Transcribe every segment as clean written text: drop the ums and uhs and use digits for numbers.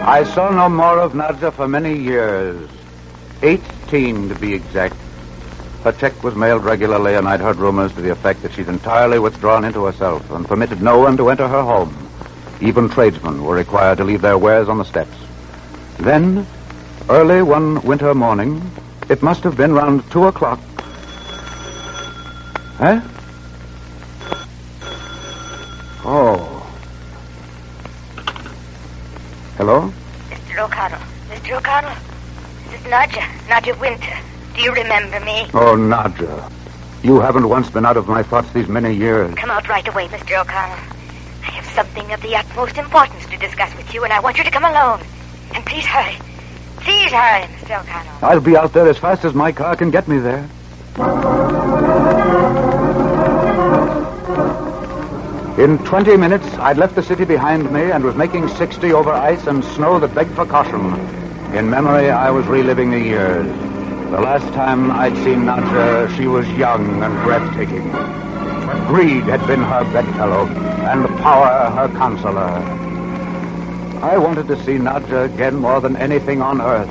I saw no more of Nadja for many years. 18 to be exact. Her check was mailed regularly, and I'd heard rumors to the effect that she'd entirely withdrawn into herself and permitted no one to enter her home. Even tradesmen were required to leave their wares on the steps. Then, early one winter morning, it must have been round 2 o'clock. Huh? Oh. Hello? Mr. O'Connell. Mr. O'Connell. This is Nadja Winter. Do you remember me? Oh, Nadja. You haven't once been out of my thoughts these many years. Come out right away, Mr. O'Connell. I have something of the utmost importance to discuss with you, and I want you to come alone. And please hurry. Please hurry, Mr. O'Connell. I'll be out there as fast as my car can get me there. In 20 minutes, I'd left the city behind me and was making 60 over ice and snow that begged for caution. In memory, I was reliving the years. The last time I'd seen Nadja, she was young and breathtaking. Greed had been her bedfellow, and power her counselor. I wanted to see Nadja again more than anything on earth.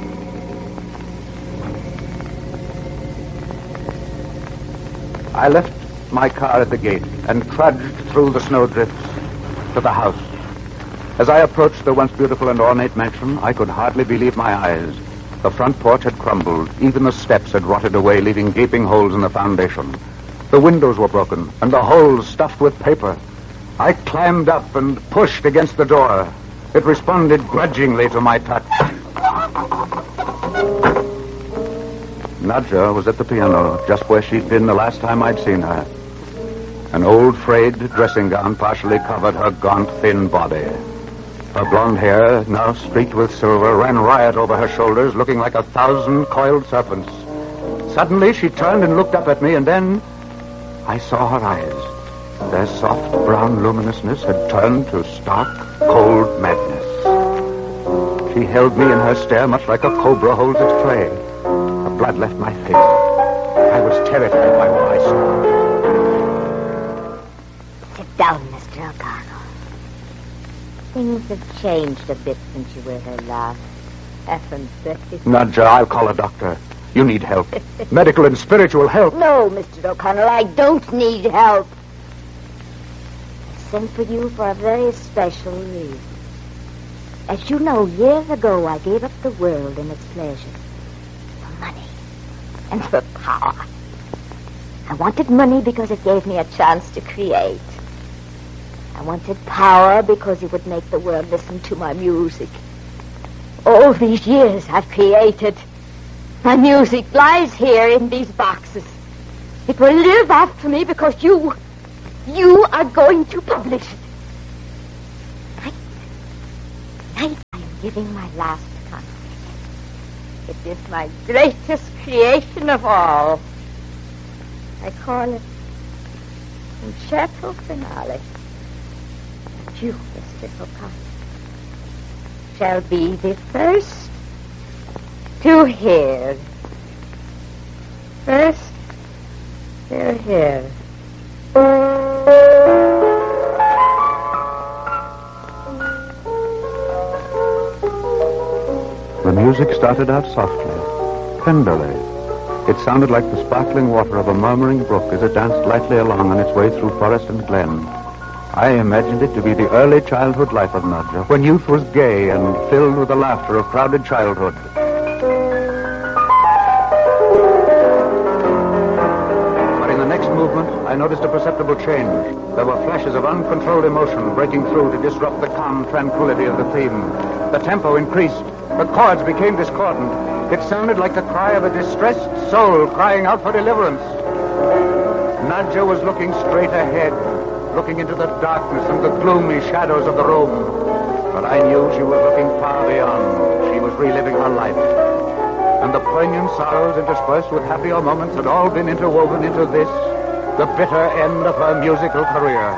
I left my car at the gate and trudged through the snowdrifts to the house. As I approached the once beautiful and ornate mansion, I could hardly believe my eyes. The front porch had crumbled. Even the steps had rotted away, leaving gaping holes in the foundation. The windows were broken, and the holes stuffed with paper. I climbed up and pushed against the door. It responded grudgingly to my touch. Nadja was at the piano, just where she'd been the last time I'd seen her. An old frayed dressing gown partially covered her gaunt, thin body. Her blonde hair, now streaked with silver, ran riot over her shoulders, looking like 1,000 coiled serpents. Suddenly, she turned and looked up at me, and then I saw her eyes. Their soft brown luminousness had turned to stark, cold madness. She held me in her stare much like a cobra holds its prey. The blood left my face. I was terrified by what I saw. Sit down, Mr. O'Connell. Things have changed a bit since you were here last. Haven't they? Nadja, I'll call a doctor. You need help. Medical and spiritual help. No, Mr. O'Connell, I don't need help. I sent for you for a very special reason. As you know, years ago, I gave up the world and its pleasures for money and for power. I wanted money because it gave me a chance to create. I wanted power because it would make the world listen to my music. All these years I've created. My music lies here in these boxes. It will live after me because you are going to publish it. Tonight I am giving my last concert. It is my greatest creation of all. I call it Concerto Finale. And you, Mr. O'Connell, shall be the first to hear. First to hear. The music started out softly, tenderly. It sounded like the sparkling water of a murmuring brook as it danced lightly along on its way through forest and glen. I imagined it to be the early childhood life of Nadja, when youth was gay and filled with the laughter of crowded childhood. But in the next movement, I noticed a perceptible change. There were flashes of uncontrolled emotion breaking through to disrupt the calm tranquility of the theme. The tempo increased. The chords became discordant. It sounded like the cry of a distressed soul crying out for deliverance. Nadja was looking straight ahead, looking into the darkness and the gloomy shadows of the room. But I knew she was looking far beyond. She was reliving her life. And the poignant sorrows interspersed with happier moments had all been interwoven into this, the bitter end of her musical career.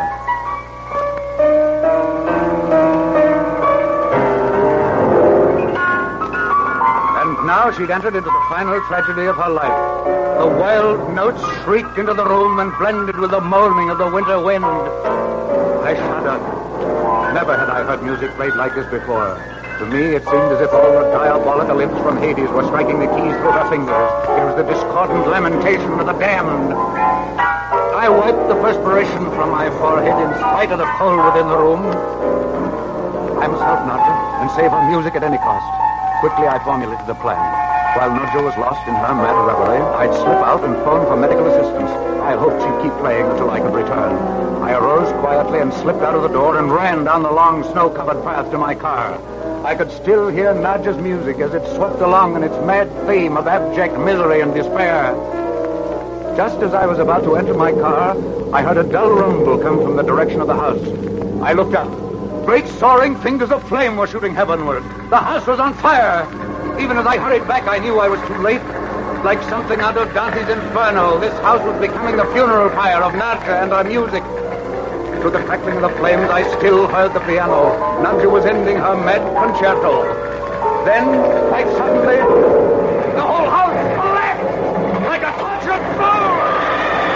Now she'd entered into the final tragedy of her life. The wild notes shrieked into the room and blended with the moaning of the winter wind. I shuddered. Never had I heard music played like this before. To me, it seemed as if all the diabolical imps from Hades were striking the keys through her fingers. It was the discordant lamentation of the damned. I wiped the perspiration from my forehead in spite of the cold within the room. I must help Nadja and save her music at any cost. Quickly, I formulated a plan. While Nadja was lost in her mad reverie, I'd slip out and phone for medical assistance. I hoped she'd keep playing until I could return. I arose quietly and slipped out of the door and ran down the long snow-covered path to my car. I could still hear Nadja's music as it swept along in its mad theme of abject misery and despair. Just as I was about to enter my car, I heard a dull rumble come from the direction of the house. I looked up. Great soaring fingers of flame were shooting heavenward. The house was on fire. Even as I hurried back, I knew I was too late. Like something out of Dante's Inferno, this house was becoming the funeral pyre of Nadja and her music. Through the crackling of the flames, I still heard the piano. Nadja was ending her mad concerto. Then, quite suddenly,